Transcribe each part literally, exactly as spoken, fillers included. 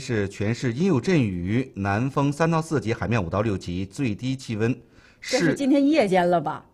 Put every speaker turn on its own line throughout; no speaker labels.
是全市阴有阵雨，南风三到四级，海面五到六级，最低气温
是。这是今天夜间了吧？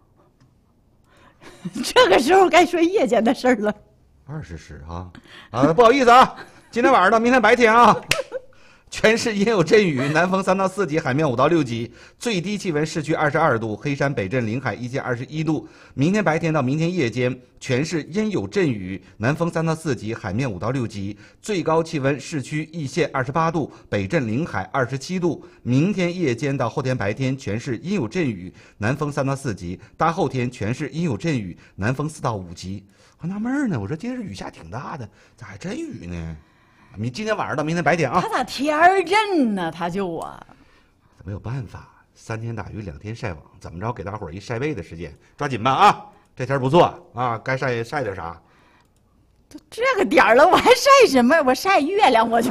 这个时候该说夜间的事儿了。
二十时啊，啊，不好意思啊，今天晚上到明天白天啊。全市阴有阵雨，南风三到四级，海面五到六级，最低气温市区二十二度，黑山北镇临海一线二十一度。明天白天到明天夜间，全市阴有阵雨，南风三到四级，海面五到六级，最高气温市区一线二十八度，北镇临海二十七度。明天夜间到后天白天，全市阴有阵雨，南风三到四级，大后天全市阴有阵雨，南风四到五级。我纳闷呢，我说今日雨下挺大的，咋还真雨呢？你今天晚上到明天白天啊，
他咋天儿阵呢？他就啊，
没有办法，三天打鱼两天晒网，怎么着给大伙儿一晒背的时间，抓紧吧啊！这天不错啊，该晒晒点啥？
都这个点儿了，我还晒什么？我晒月亮，我就。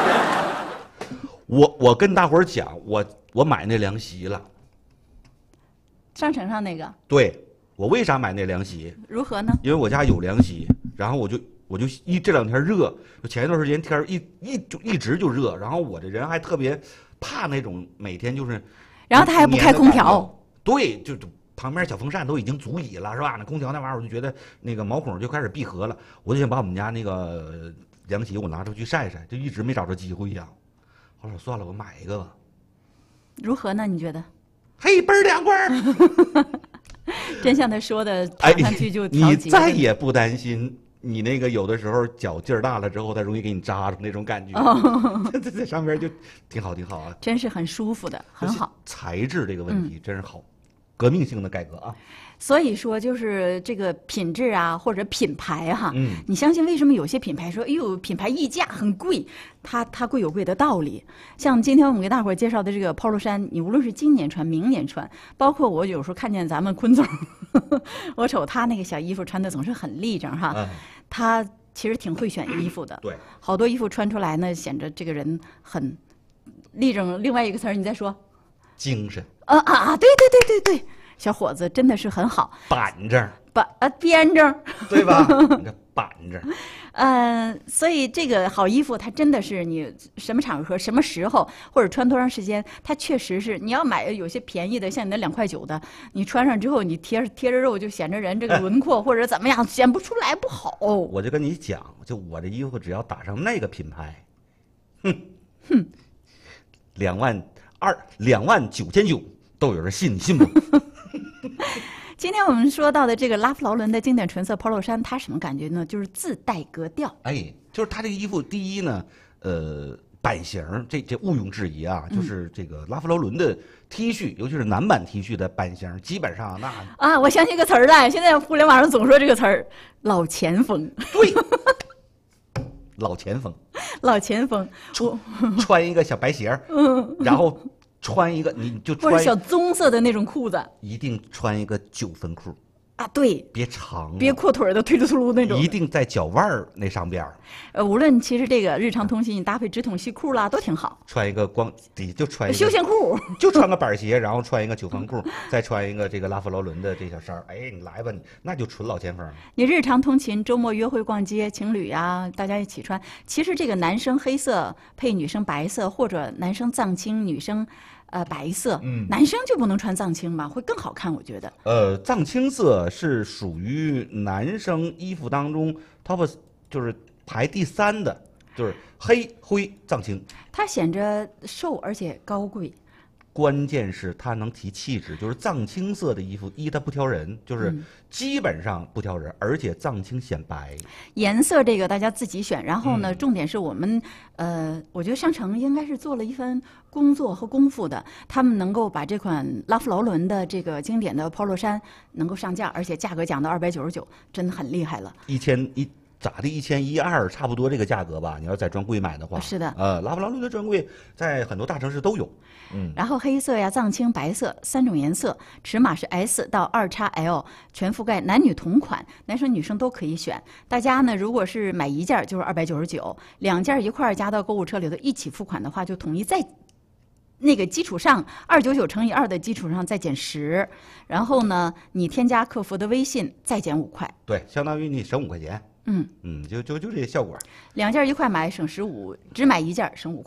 我我跟大伙儿讲，我我买那凉席了，
商城上那个。
对，我为啥买那凉席？
如何呢？
因为我家有凉席，然后我就。我就一这两天热，就前一段时间天一一就一直就热，然后我这人还特别怕那种每天就是，
然后他还不开空调，
对，就旁边小风扇都已经足以了，是吧？那空调那玩意儿我就觉得那个毛孔就开始闭合了，我就想把我们家那个凉席我拿出去晒晒，就一直没找着机会呀。后来算了，我买一个吧。
如何呢？你觉得？
嘿，倍儿凉快儿。
真像他说的，躺上去就调节。
你再也不担心。你那个有的时候脚劲儿大了之后，它容易给你扎住那种感觉，在、哦、在上面就挺好挺好啊，
真是很舒服的，很好。
材质这个问题真是好，嗯、革命性的改革啊。
所以说，就是这个品质啊，或者品牌哈、啊，
嗯，
你相信为什么有些品牌说，哎呦，品牌溢价很贵，它它贵有贵的道理。像今天我们给大伙儿介绍的这个 polo 衫，你无论是今年穿、明年穿，包括我有时候看见咱们坤总，我瞅他那个小衣服穿的总是很立正哈，嗯、他其实挺会选衣服的，
对，
好多衣服穿出来呢，显着这个人很立正。另外一个词儿你再说，
精神。
啊啊啊！对对对对对。小伙子真的是很好，
板正，
板啊编正，
对吧？你这板正，
嗯、呃，所以这个好衣服，它真的是你什么场合、什么时候，或者穿多长时间，它确实是你要买有些便宜的，像你那两块九的，你穿上之后，你贴贴着肉就显着人这个轮廓、哎、或者怎么样，显不出来不好。
我就跟你讲，就我这衣服只要打上那个品牌，哼哼，两万二，两万九千九都有人信，你信不？
今天我们说到的这个拉夫劳伦的经典纯色 polo 衫，它什么感觉呢？就是自带格调。
哎，就是它这个衣服，第一呢，呃，版型这这毋庸置疑啊，就是这个拉夫劳伦的 T 恤，尤其是男版 T 恤的版型，基本上那
啊，我想起一个词儿来，现在互联网上总说这个词儿，老前锋。
对，老前锋，
老前锋，
穿穿一个小白鞋，嗯，然后。穿一个你就穿
或者小棕色的那种裤子，
一定穿一个九分裤
啊，对，
别长，
别阔腿的，推着秃噜那种，
一定在脚腕儿那上边儿。
呃，无论其实这个日常通勤你搭配直筒西裤啦，都挺好。
穿一个光底就穿一个
休闲裤，
就穿个板鞋，然后穿一个九分裤，再穿一个这个拉夫劳伦的这小衫儿，哎，你来吧，你那就纯老前锋。
你日常通勤、周末约会、逛街、情侣啊，大家一起穿。其实这个男生黑色配女生白色，或者男生藏青，女生。呃，白色，嗯，男生就不能穿藏青吧，会更好看，我觉得。
呃，藏青色是属于男生衣服当中 top 就是排第三的，就是黑灰藏青。
它显着瘦而且高贵。
关键是它能提气质，就是藏青色的衣服，一它不挑人，就是基本上不挑人，嗯、而且藏青显白。
颜色这个大家自己选，然后呢，嗯、重点是我们呃，我觉得商城应该是做了一番工作和功夫的，他们能够把这款拉夫劳伦的这个经典的 polo 衫能够上架，而且价格降到二百九十九，真的很厉害了。
一千一。咋的？一千一二，差不多这个价格吧。你要在专柜买的话，
是的。
呃，拉夫劳伦的专柜在很多大城市都有。
嗯。然后黑色呀、藏青、白色三种颜色，尺码是 S 到二 X L， 全覆盖，男女同款，男生女生都可以选。大家呢，如果是买一件就是二百九十九，两件一块儿加到购物车里头一起付款的话，就统一在那个基础上二九九乘以二的基础上再减十，然后呢，你添加客服的微信再减五块。
对，相当于你省五块钱。
嗯
嗯，就就就这个效果。
两件一块买省十五，只买一件省五块。